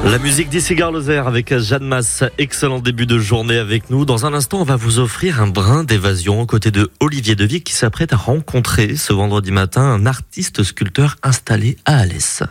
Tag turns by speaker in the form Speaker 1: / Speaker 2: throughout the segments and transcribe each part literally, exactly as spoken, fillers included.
Speaker 1: La musique d'Issy Gare-Lozère avec Jeanne Masse. Excellent début de journée avec nous. Dans un instant, on va vous offrir un brin d'évasion aux côtés de Olivier Devic qui s'apprête à rencontrer ce vendredi matin un artiste sculpteur installé à Alès.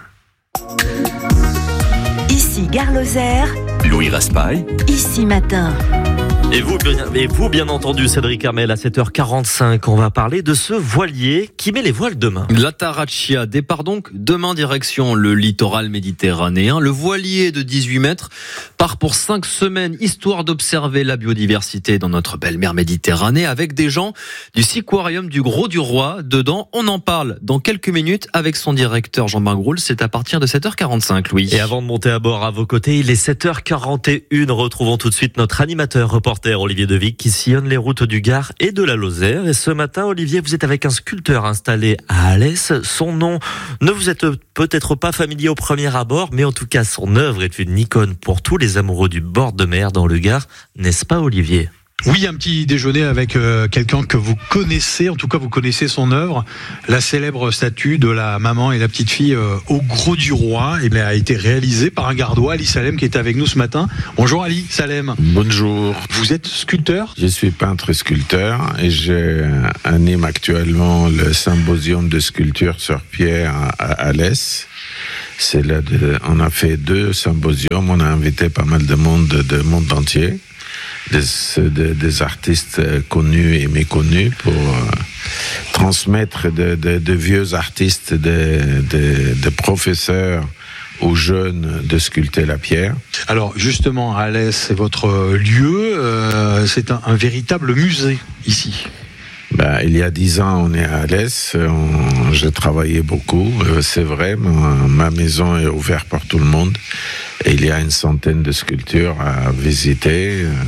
Speaker 2: Issy Gare-Lozère,
Speaker 3: Louis Raspail,
Speaker 2: Ici Matin.
Speaker 1: Et vous, bien, et vous, bien entendu, Cédric Hermel, à sept heures quarante-cinq, on va parler de ce voilier qui met les voiles demain.
Speaker 3: La Tarachia départ donc demain direction le littoral méditerranéen. Le voilier de dix-huit mètres part pour cinq semaines, histoire d'observer la biodiversité dans notre belle mer Méditerranée avec des gens du Siquarium du Grau-du-Roi. Dedans, on en parle dans quelques minutes avec son directeur Jean-Marc Groul. C'est à partir de sept heures quarante-cinq, Louis.
Speaker 1: Et avant de monter à bord à vos côtés, il est sept heures quarante et une. Retrouvons tout de suite notre animateur reporter Olivier Devic qui sillonne les routes du Gard et de la Lozère. Et ce matin, Olivier, vous êtes avec un sculpteur installé à Alès. Son nom ne vous êtes peut-être pas familier au premier abord, mais en tout cas, son œuvre est une icône pour tous les amoureux du bord de mer dans le Gard. N'est-ce pas, Olivier ?
Speaker 4: Oui, un petit déjeuner avec euh, quelqu'un que vous connaissez, en tout cas vous connaissez son œuvre, la célèbre statue de la maman et la petite fille euh, au Grau-du-Roi. Elle a été réalisée par un Gardois, Ali Salem, qui est avec nous ce matin. Bonjour Ali Salem.
Speaker 5: Bonjour.
Speaker 4: Vous êtes sculpteur ?
Speaker 5: Je suis peintre sculpteur et j'anime actuellement le symposium de sculpture sur pierre à Alès. C'est là de, on a fait deux symposiums, on a invité pas mal de monde de monde entier. Des, des, des artistes connus et méconnus pour euh, transmettre de, de, de vieux artistes, de, de, de professeurs aux jeunes de sculpter la pierre.
Speaker 4: Alors justement, à Alès, c'est votre lieu, euh, c'est un, un véritable musée ici.
Speaker 5: Ben, il y a dix ans, on est à Alès, on, j'ai travaillé beaucoup, euh, c'est vrai, ma, ma maison est ouverte pour tout le monde. Et il y a une centaine de sculptures à visiter, euh,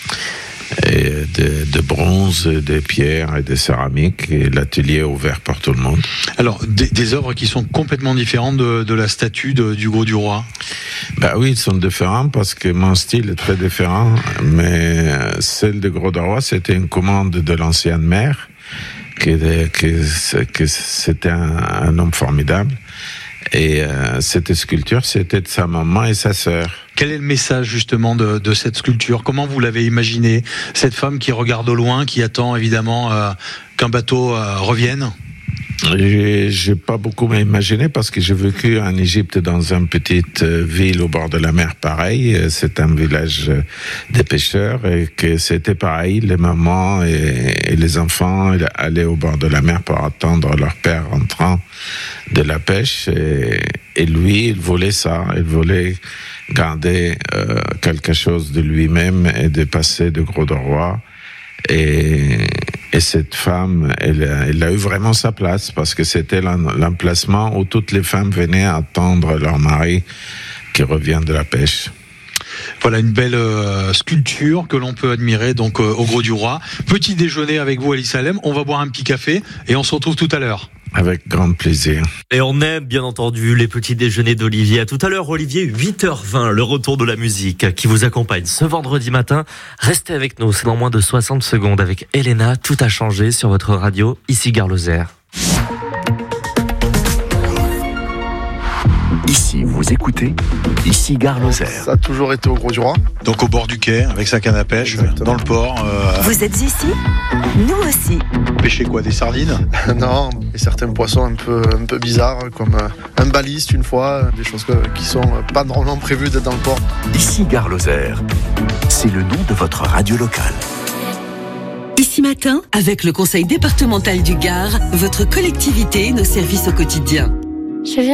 Speaker 5: et de, de bronze, de pierre et de céramique. Et l'atelier est ouvert pour tout le monde.
Speaker 4: Alors, des, des œuvres qui sont complètement différentes de, de la statue de, du Grau-du-Roi.
Speaker 5: Ben oui, ils sont différents parce que mon style est très différent. Mais celle de Grau-du-Roi, c'était une commande de l'ancienne mère, que, que, que c'était un, un homme formidable. Et euh, cette sculpture, c'était de sa maman et sa sœur.
Speaker 4: Quel est le message justement de, de cette sculpture ? Comment vous l'avez imaginé ? Cette femme qui regarde au loin, qui attend évidemment euh, qu'un bateau euh, revienne ?
Speaker 5: J'ai, j'ai pas beaucoup imaginé parce que j'ai vécu en Égypte dans une petite ville au bord de la mer pareil. C'est un village de pêcheurs et que c'était pareil. Les mamans et, et les enfants allaient au bord de la mer pour attendre leur père rentrant de la pêche. Et, et lui, il voulait ça. Il voulait garder euh, quelque chose de lui-même et de passer de Grau-du-Roi. Et, et cette femme, elle, elle a eu vraiment sa place parce que c'était l'emplacement où toutes les femmes venaient attendre leur mari qui revient de la pêche.
Speaker 4: Voilà une belle euh, sculpture que l'on peut admirer donc euh, au Grau-du-Roi. Petit déjeuner avec vous, Ali Salem. On va boire un petit café et on se retrouve tout à l'heure.
Speaker 5: Avec grand plaisir.
Speaker 1: Et on aime bien entendu les petits déjeuners d'Olivier. À tout à l'heure, Olivier, huit heures vingt, le retour de la musique qui vous accompagne ce vendredi matin. Restez avec nous, c'est dans moins de soixante secondes avec Elena. Tout a changé sur votre radio, Issy Gare-Lozère.
Speaker 6: Ici, vous écoutez Issy Gare-Lozère.
Speaker 7: Ça a toujours été au Grau-du-Roi.
Speaker 4: Donc au bord du quai, avec sa canne à pêche, exactement. Dans le port. Euh...
Speaker 2: Vous êtes ici ? Nous aussi.
Speaker 4: Pêcher quoi, des sardines ?
Speaker 7: Non, et certains poissons un peu, un peu bizarres, comme un baliste une fois, des choses qui sont pas normalement prévues d'être dans le port.
Speaker 6: Issy Gare-Lozère, c'est le nom de votre radio locale.
Speaker 8: Ici Matin, avec le Conseil départemental du Gard, votre collectivité et nos services au quotidien.
Speaker 9: Je viens